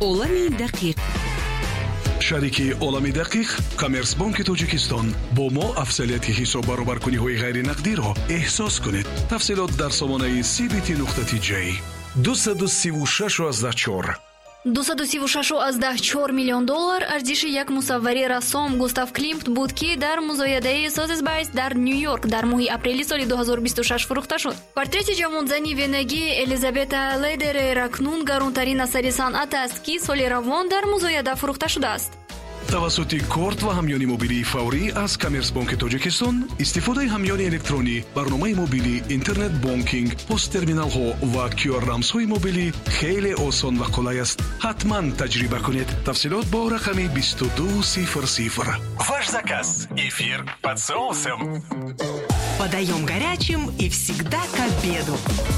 олами дақиқ. шарики олами дақиқ коммерсбанки тоҷикистон бо мо афзалияти ҳисоб баробаркуниҳои ғайринақдиро эҳсос кунед. тафсилот дар сомонаи cbt.j 236.4 $236.4 миллион арзиши як мусаввари рассом Густав Климт буд, ки дар музоядаи Созесбайс дар Нью-Йорк дар моҳи апрели соли 2026 фурӯхта шуд. Портрети ҷавонзани венагии Элизабета Лейдерер акнун гаронтарин асари санъат аст, ки соли равон дар музояда фурӯхта шудааст. тавассути корт ва ҳамёни мобилии фаврӣ аз коммерсбанки тоҷикистон истифодаи ҳамёни электронӣ, барномаи мобилӣ, интернет бонкинг, посттерминалҳо ва QR-рамзҳои мобилӣ хеле осон ва қулай аст. ҳатман таҷриба кунед. тафсилот бо рақами 2200. Ваш заказ. Эфир под соусом. Подаем горячим и всегда к обеду.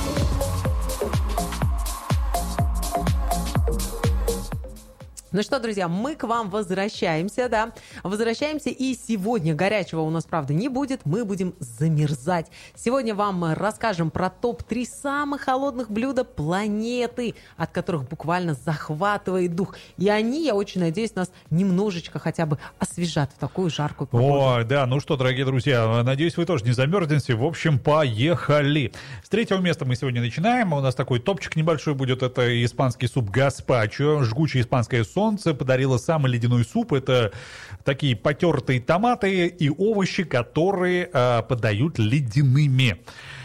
Ну что, друзья, мы к вам возвращаемся, да. Возвращаемся, и сегодня горячего у нас, правда, не будет. Мы будем замерзать. Сегодня вам расскажем про топ-3 самых холодных блюда планеты, от которых буквально захватывает дух. И они, я очень надеюсь, нас немножечко хотя бы освежат в такую жаркую погоду. О, да, ну что, дорогие друзья, надеюсь, вы тоже не замерзнете. В общем, поехали. С третьего места мы сегодня начинаем. У нас такой топчик небольшой будет. Это испанский суп гаспачо, жгучее испанское солнце подарило самый ледяной суп. Это такие потертые томаты и овощи, которые подают ледяными.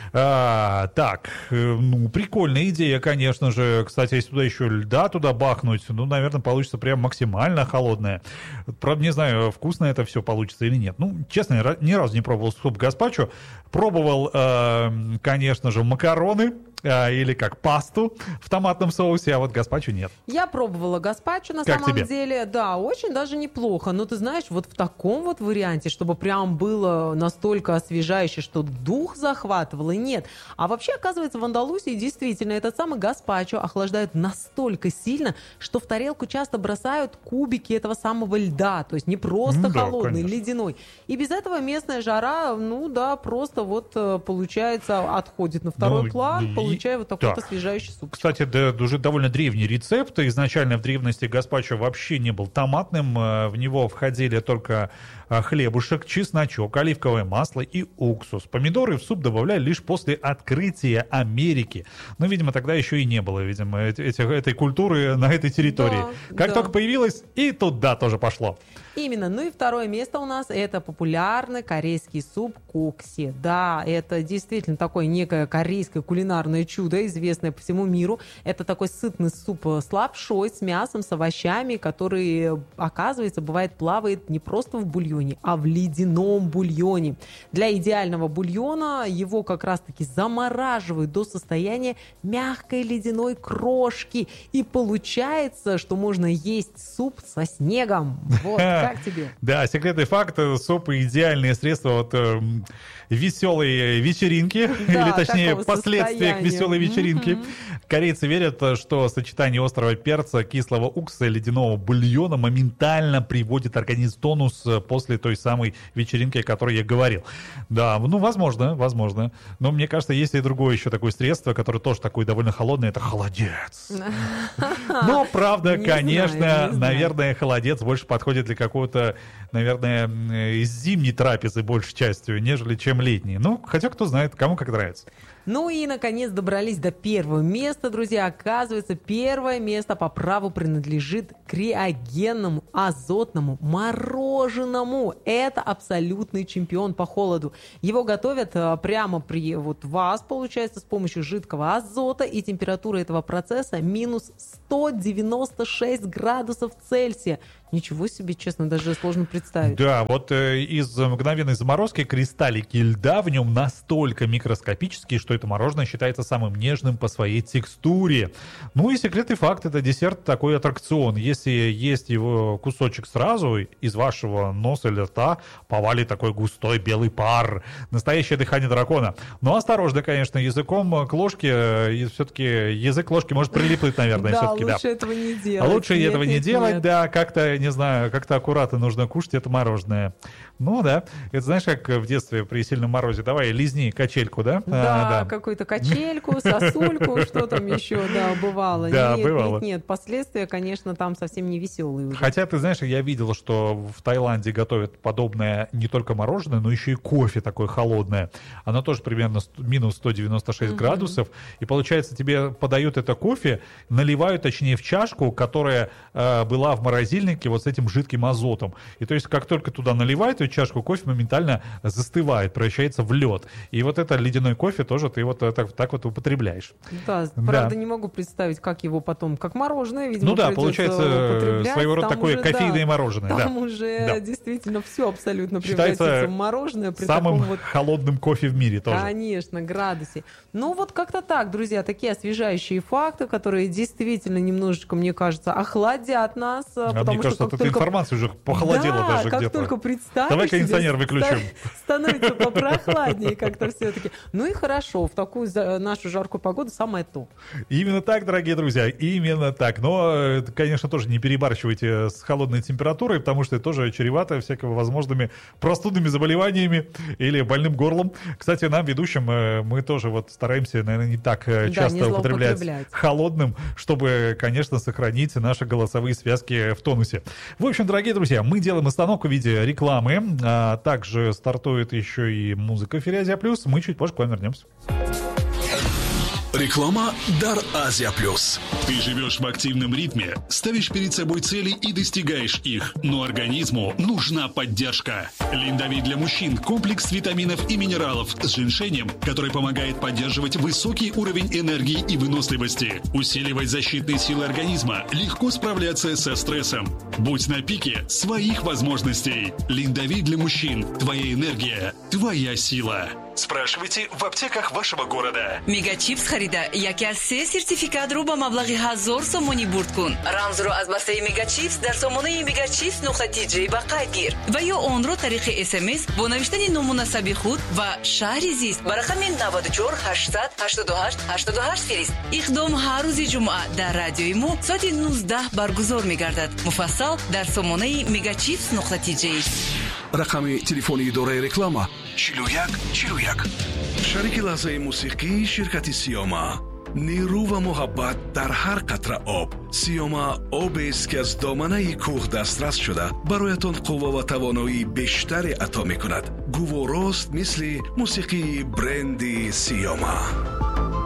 Так, ну, прикольная идея, конечно же. Кстати, если туда еще льда туда бахнуть, ну, наверное, получится прям максимально холодное. Правда, не знаю, вкусно это все получится или нет. Ну, честно, я ни разу не пробовал суп гаспачо. Пробовал, конечно же, макароны. Или как пасту в томатном соусе, а вот гаспачо нет. Я пробовала гаспачо на как самом тебе? деле. Да, очень даже неплохо. Но ты знаешь, вот в таком вот варианте, чтобы прям было настолько освежающе, что дух захватывало, нет. А вообще, оказывается, в Андалусии действительно этот самый гаспачо охлаждают настолько сильно, что в тарелку часто бросают кубики этого самого льда. То есть не просто да, холодный, конечно. ледяной. И без этого местная жара, ну да, просто вот получается отходит на второй план, получая вот такой освежающий суп. Кстати, да, уже довольно древний рецепт. Изначально в древности гаспачо вообще не был томатным. В него входили только хлебушек, чесночок, оливковое масло и уксус. Помидоры в суп добавляли лишь после открытия Америки. Но, видимо, тогда еще и не было, видимо, этой культуры на этой территории. Да, как только появилось, и туда тоже пошло. Именно. Ну и второе место у нас – это популярный корейский суп кокси. Да, это действительно такое некое корейское кулинарное чудо, известное по всему миру. Это такой сытный суп с лапшой, с мясом, с овощами, который, оказывается, бывает плавает не просто в бульоне, а в ледяном бульоне. Для идеального бульона его как раз-таки замораживают до состояния мягкой ледяной крошки. И получается, что можно есть суп со снегом. Вот, как тебе? Да, секретный факт, суп идеальное средство от веселой вечеринки, Да, или точнее такого последствиях состояния. веселой вечеринки. Корейцы верят, что сочетание острого перца, кислого уксуса и ледяного бульона моментально приводит организм в тонус после той самой вечеринки, о которой я говорил. Да, ну, возможно. Но мне кажется, есть и другое еще такое средство, которое тоже такое довольно холодное, это холодец. Но, правда, конечно, наверное, холодец больше подходит для какого-то, наверное, зимней трапезы большей частью, нежели чем летней. Ну, хотя кто знает, кому как нравится. Ну и, наконец, добрались до первого места, друзья. Оказывается, первое место по праву принадлежит криогенному азотному мороженому. Это абсолютный чемпион по холоду. Его готовят прямо при вот вас, получается, с помощью жидкого азота, и температура этого процесса минус 196 градусов Цельсия. Ничего себе, честно, даже сложно представить. Да, вот из мгновенной заморозки кристаллики льда в нем настолько микроскопические, что это мороженое считается самым нежным по своей текстуре. Ну и секретный факт, это десерт, такой аттракцион. Если есть его кусочек сразу, из вашего носа или рта повалит такой густой белый пар. Настоящее дыхание дракона. Но осторожно, конечно, языком к ложке, все-таки язык к ложке может прилипнуть, наверное, Да, все-таки. лучше этого не делать. Лучше этого не делать, да, как-то я не знаю, как-то аккуратно нужно кушать это мороженое. Ну да, это знаешь, как в детстве при сильном морозе, давай лизни качельку, да? Да, какую-то качельку, сосульку, что там еще, да, бывало. Да, нет, бывало. Нет, последствия, конечно, там совсем не веселые уже. Хотя, ты знаешь, я видел, что в Таиланде готовят подобное не только мороженое, но еще и кофе такое холодное. Оно тоже примерно минус 196 градусов. И получается, тебе подают это кофе, наливают, точнее, в чашку, которая была в морозильнике вот с этим жидким азотом. И то есть, как только туда наливают эту чашку, кофе моментально застывает, превращается в лед. И вот это ледяной кофе тоже ты вот так вот употребляешь. Да, правда, не могу представить, как его потом, как мороженое, видимо, ну да, получается своего рода такое уже, кофейное мороженое. Там да. уже действительно все абсолютно Считается превратится в мороженое. При самым таком вот... холодным кофе в мире тоже. Конечно, градусе. Ну вот как-то так, друзья, такие освежающие факты, которые действительно немножечко, мне кажется, охладят нас. Мне кажется, эта информация уже похолодела даже как где-то. Только представишь, давай кондиционер выключим. Становится попрохладнее как-то все-таки. Ну и хорошо, в такую нашу жаркую погоду самое то. Именно так, дорогие друзья, именно так. Но, конечно, тоже не перебарщивайте с холодной температурой, потому что это тоже чревато всякими возможными простудными заболеваниями или больным горлом. Кстати, нам, ведущим, мы тоже вот стараемся, наверное, не так часто употреблять холодным, чтобы, конечно, сохранить наши голосовые связки в тонусе. В общем, дорогие друзья, мы делаем остановку в виде рекламы. Также стартует еще и музыка в эфире Азия Плюс. Мы чуть позже к вам вернемся. Реклама «Дар Азия Плюс». Ты живешь в активном ритме, ставишь перед собой цели и достигаешь их, но организму нужна поддержка. Линдави для мужчин – комплекс витаминов и минералов с женьшенем, который помогает поддерживать высокий уровень энергии и выносливости, усиливать защитные силы организма, легко справляться со стрессом. Будь на пике своих возможностей. Линдави для мужчин – твоя энергия, твоя сила. Спрашивайте в аптеках вашего города. Мегачипс харида яке аз 3 сертификатро ба маблағи 1000 сомонӣ бурд кун. Рамзро аз бастаи Мегачипс дар сомонаи megachips.tj ба қайд гир ва ё онро тариқи SMS бо навиштани ному насаби худ ва шаҳри зист ба рақами 94 800 88 88 фирист. Иқдом ҳар рӯзи ҷумъа дар радиои мо соати 19 баргузор мегардад. Муфассал дар сомонаи megachips.tj. рақами телефони идораи реклама 4141. шарики лаҳзаи мусиқӣ ширкати Сиёма. нерӯ ва муҳаббат дар ҳар қатра об. Сиёма обест ки аз доманаи кӯҳ дастрас шуда бароятон қувва ва тавоноии бештаре ато мекунад. гуворост мисли мусиқии бренди Сиёма.